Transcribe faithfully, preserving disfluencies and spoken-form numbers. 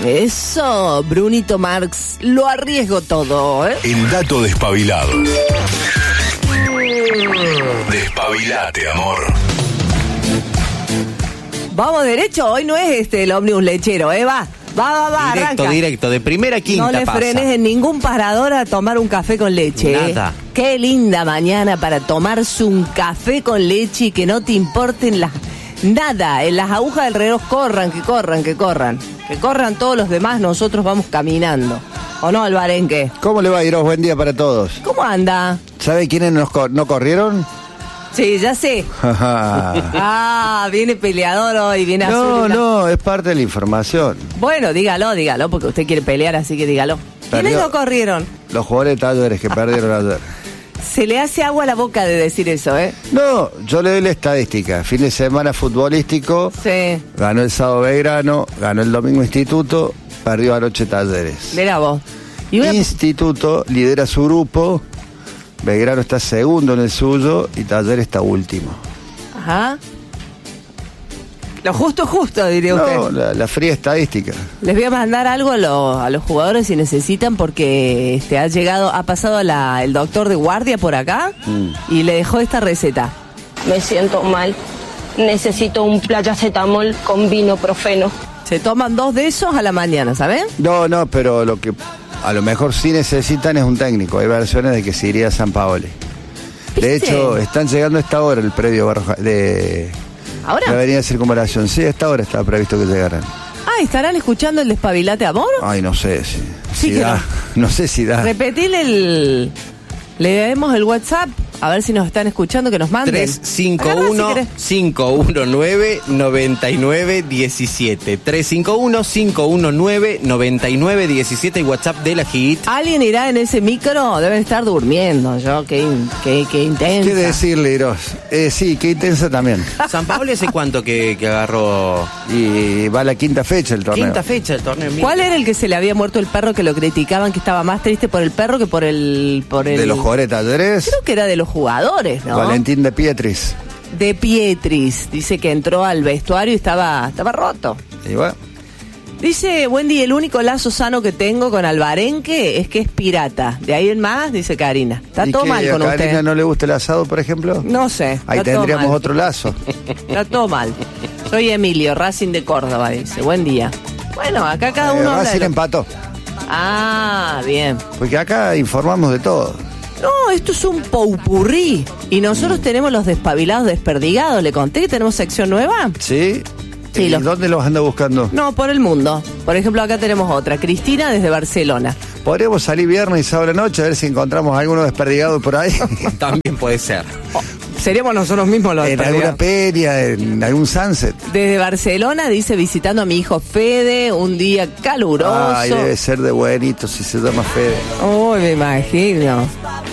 Eso, Brunito Marx, lo arriesgo todo, ¿eh? El dato despabilado. Despabilate, amor. Vamos derecho, hoy no es este el ómnibus lechero, ¿eh? Va, va, va, va, Directo, arranca. directo, de primera a quinta No le pasa. frenes en ningún parador a tomar un café con leche. Nada. ¿eh? Qué linda mañana para tomarse un café con leche y que no te importen las... Nada, en las agujas del reloj corran, que corran, que corran. Que corran todos los demás, nosotros vamos caminando. ¿O no, Alvarenque? ¿Cómo le va, Iros? Buen día para todos. ¿Cómo anda? ¿Sabe quiénes nos co- no corrieron? Sí, ya sé. Ah, viene peleador hoy, viene azul. No, y blanco. no, es parte de la información. Bueno, dígalo, dígalo, porque usted quiere pelear, así que dígalo. ¿Quiénes Perdió. no corrieron? Los jugadores de Talleres que perdieron ayer. Se le hace agua a la boca de decir eso, ¿eh? No, yo le doy la estadística. Fin de semana futbolístico, Sí. ganó el sábado Belgrano, ganó el domingo Instituto, perdió anoche Talleres. Mira vos. Y una... Instituto lidera su grupo, Belgrano está segundo en el suyo y Talleres está último. Ajá. Lo justo, justo, diría usted. No, la, la fría estadística. Les voy a mandar algo a los, a los jugadores si necesitan, porque este ha llegado, ha pasado la, el doctor de guardia por acá Mm. y le dejó esta receta. Me siento mal. Necesito un playacetamol con vino profeno. Se toman dos de esos a la mañana, ¿saben? No, no, pero lo que a lo mejor sí necesitan es un técnico. Hay versiones de que se iría a San Paoli. De ¿Viste? hecho, están llegando a esta hora el predio Barroja- de ¿Ahora? la avenida de Circunvalación. Sí, a esta hora estaba previsto que llegaran. Ah, ¿estarán escuchando el Despabilate Amor? Ay, no sé si, Sí si que da. No sé si da. Repetile el... Le demos el WhatsApp, a ver si nos están escuchando, que nos manden. tres cinco Agarrá uno, si querés. cinco uno nueve, nueve nueve uno siete. tres cinco uno, cinco uno nueve, nueve nueve uno siete y WhatsApp de la Hit. ¿Alguien irá en ese micro? Deben estar durmiendo, yo, qué, in- qué, qué intensa. ¿Qué decirle, Iros? Eh, sí, qué intensa también. San Pablo, ¿hace cuánto que, que agarró? Y va la quinta fecha el torneo. Quinta fecha del torneo. mira. ¿Cuál era el que se le había muerto el perro, que lo criticaban, que estaba más triste por el perro que por el... Por el... De los jugadores de Talleres, Creo que era de los jugadores, ¿no? Valentín de Pietris. De Pietris. Dice que entró al vestuario y estaba, estaba roto. Y bueno, Dice, Wendy, el único lazo sano que tengo con Alvarenque es que es pirata. De ahí en más, dice Karina. Está ¿y todo qué, mal con a Karina usted. no le gusta el asado, por ejemplo? No sé. Ahí está todo tendríamos mal. otro lazo. Está todo mal. Soy Emilio, Racing de Córdoba, dice. Buen día. Bueno, acá cada Eh, uno habla Racing de lo- empató. Ah, bien. Porque acá informamos de todo. No, esto es un poupurrí. Y nosotros tenemos los despabilados desperdigados. ¿Le conté que tenemos sección nueva? ¿Sí? Sí, ¿Y los- dónde los anda buscando? No, por el mundo. Por ejemplo, acá tenemos otra. Cristina desde Barcelona. Podríamos salir viernes y sábado a la noche a ver si encontramos alguno desperdigado por ahí. También puede ser. Seríamos nosotros mismos los En alguna desperdigados. feria, en algún sunset. Desde Barcelona dice, visitando a mi hijo Fede, un día caluroso. Ay, debe ser de buenito si se llama Fede. Uy, me imagino.